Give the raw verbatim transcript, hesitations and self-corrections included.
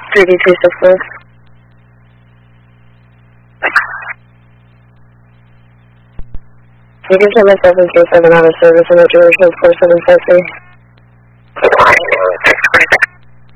three D three six four. You can check myself in case I'm out of service in that direction of four seven five three.